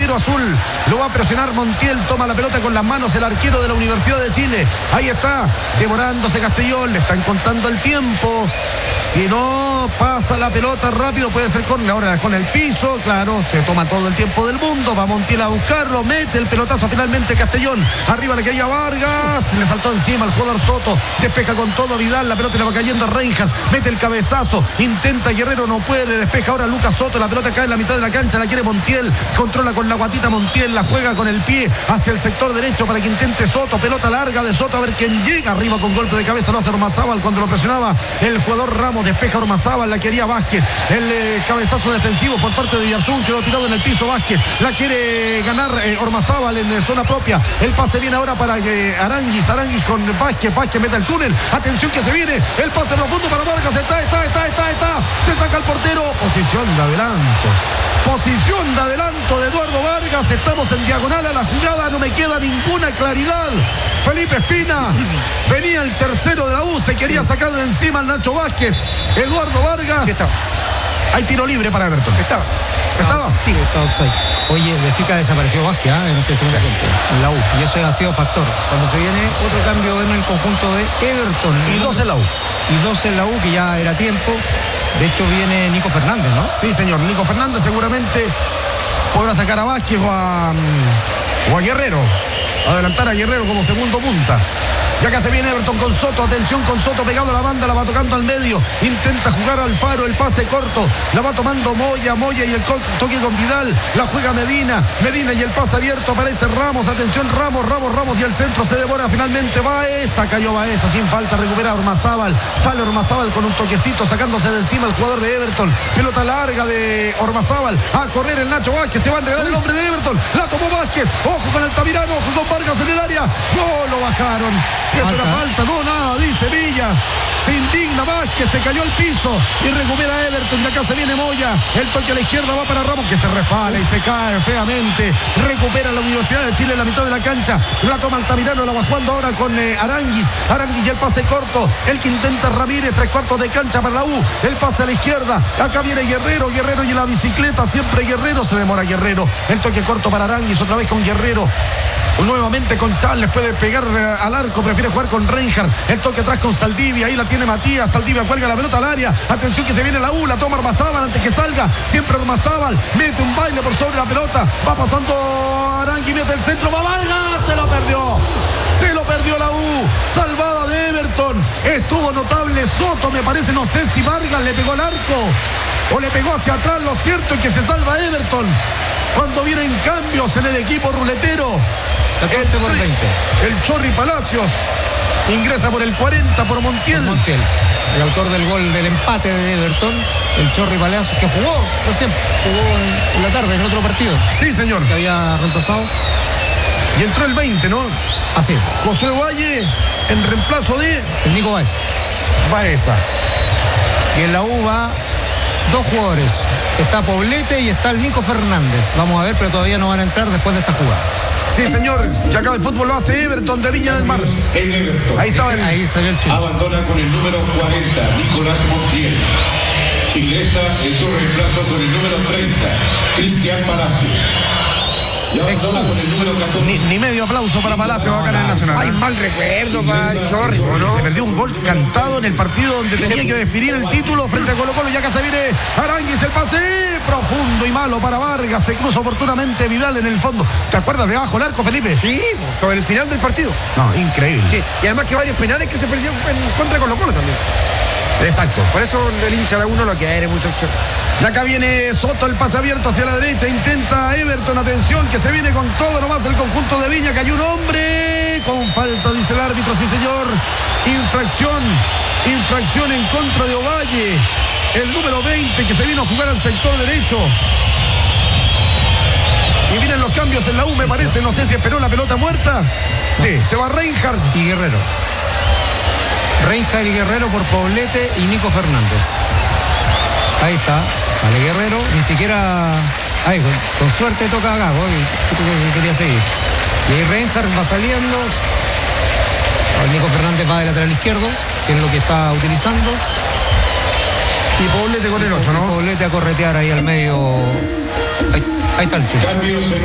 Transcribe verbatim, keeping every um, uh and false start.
arquero azul. Lo va a presionar Montiel. Toma la pelota con las manos el arquero de la Universidad de Chile. Ahí está, demorándose Castellón. Le están contando el tiempo. Si no pasa la pelota rápido, puede ser córner. Ahora con el piso, claro, se toma todo el tiempo del mundo. Va Montiel a buscarlo. Mete el pelotazo finalmente Castellón. Arriba le caía Vargas. Le saltó encima el jugador Soto. Despeja con todo Vidal. La pelota le va cayendo a Reinhardt. Mete el cabezazo. Intenta Guerrero, no puede. Despeja ahora Lucas Soto. La pelota cae en la mitad de la cancha. La quiere Montiel. Controla con la guatita Montiel. La juega con el pie hacia el sector derecho para que intente Soto. Pelota larga de Soto. A ver quién llega arriba con golpe de cabeza. Lo hace Ormazábal cuando lo presionaba el jugador Ramos. Despeja Ormazábal. La quería Vázquez. El eh, cabezazo defensivo por parte de Villarzún. Quedó tirado en el piso Vázquez. La quiere ganar eh, Ormazábal en eh, zona propia. El pase viene ahora para eh, Aranguis. Aranguis con Vázquez. Vázquez mete el túnel. Atención que se viene. El pase profundo para Vargas. Está, está, está, está, está. Se saca el portero. Posición de adelanto. Posición de adelanto de Eduardo Vargas. Estamos en diagonal a la jugada. No me queda ninguna claridad. Felipe Espina. Venía el tercero de la U. Se quería sí. sacar de encima al Nacho Vázquez. Eduardo Vargas. ¿Qué está? Hay tiro libre para Everton. Estaba. ¿Estaba? Sí, estaba offside. Oye, decir que ha desaparecido Vázquez ¿eh? en este segundo tiempo, en la U. Y eso ha sido factor. Cuando se viene otro cambio en el conjunto de Everton. Y dos en la U. Y dos en la U, que ya era tiempo. De hecho, viene Nico Fernández, ¿no? Sí, señor. Nico Fernández seguramente podrá sacar a Vázquez o a, o a Guerrero. Adelantar a Guerrero como segundo punta. Ya que se viene Everton con Soto. Atención con Soto pegado a la banda. La va tocando al medio. Intenta jugar Alfaro. El pase corto. La va tomando Moya. Moya y el toque con Vidal. La juega Medina. Medina y el pase abierto. Aparece Ramos. Atención Ramos. Ramos. Ramos y el centro se devora finalmente. Baeza. Cayó Baeza. Sin falta. Recupera Ormazábal. Sale Ormazábal con un toquecito. Sacándose de encima el jugador de Everton. Pelota larga de Ormazábal. A correr el Nacho Vázquez. Se va a enredar el hombre de Everton. La tomó Vázquez. Ojo con Altamirano. Ojo con Vargas en el área. No lo bajaron. Eso era falta, no, nada, dice Villa. Se indigna Vázquez, se cayó al piso y recupera Everton. De acá se viene Moya. El toque a la izquierda va para Ramos, que se refala y se cae feamente. Recupera la Universidad de Chile en la mitad de la cancha. La toma Altamirano, la va jugando ahora con eh, Aranguis. Aranguis y el pase corto. El que intenta Ramírez, tres cuartos de cancha para la U. El pase a la izquierda. Acá viene Guerrero, Guerrero y la bicicleta. Siempre Guerrero, se demora Guerrero. El toque corto para Aranguis, otra vez con Guerrero. Nuevamente con Charles, puede pegar eh, al arco, prefiere jugar con Reinhardt. El toque atrás con Saldivia, ahí la tiene Matías. Saldivia cuelga la pelota al área. Atención que se viene la U, la toma Ormazábal antes que salga. Siempre Ormazábal, mete un baile por sobre la pelota. Va pasando Arangui, mete el centro, va Vargas, se lo perdió. Se lo perdió la U, salvada de Everton. Estuvo notable Soto, me parece, no sé si Vargas le pegó al arco o le pegó hacia atrás. Lo cierto es que se salva Everton cuando vienen cambios en el equipo ruletero. catorce por veinte. El Chorri Palacios ingresa por el cuarenta por Montiel. Por Montiel, el autor del gol del empate de Everton, el Chorri Palacios, que jugó recién, jugó en, en la tarde en otro partido. Sí, señor. Que había reemplazado. Y entró el veinte, ¿no? Así es. José Valle en reemplazo de el Nico Baeza. Baeza. Y en la U va dos jugadores. Está Poblete y está el Nico Fernández. Vamos a ver, pero todavía no van a entrar después de esta jugada. Sí, señor. Ya acá el fútbol lo hace Everton de Viña del Mar. Ahí estaba el... Ahí salió el chico. Abandona con el número cuarenta, Nicolás Montiel. Ingresa en su reemplazo con el número treinta, Cristian Palacios. Y abandona con el número catorce. Ni, ni medio aplauso para Palacios acá en el Nacional. Ay, mal recuerdo para el Chorri. Se perdió un gol cantado en el partido donde tenía que definir el título frente a Colo Colo. Y acá se viene Aranguis, el pase profundo y malo para Vargas. Se cruza oportunamente Vidal en el fondo. ¿Te acuerdas de abajo el arco, Felipe? Sí, sobre el final del partido. No, increíble. Sí, y además que varios penales que se perdió en contra de Colo Colo también. Exacto. Por eso el hincha de uno lo quiere mucho el Chorri. Y acá viene Soto, el pase abierto hacia la derecha. Intenta Everton, atención, que se viene con todo nomás el conjunto de Viña. Que hay un hombre con falta, dice el árbitro, sí señor. Infracción, infracción en contra de Ovalle, el número veinte, que se vino a jugar al sector derecho. Y vienen los cambios en la U, me parece. No sé si esperó la pelota muerta. Sí, se va Reinhardt y Guerrero. Reinhardt y Guerrero por Poblete y Nico Fernández. Ahí está, sale Guerrero, ni siquiera... Ahí, con, con suerte toca acá, que quería seguir. Y ahí Reinhardt va saliendo. El Nico Fernández va de lateral izquierdo, que es lo que está utilizando. Y Poblete con el ocho, ¿no? Y Poblete a corretear ahí al medio. Ahí, ahí está el chico.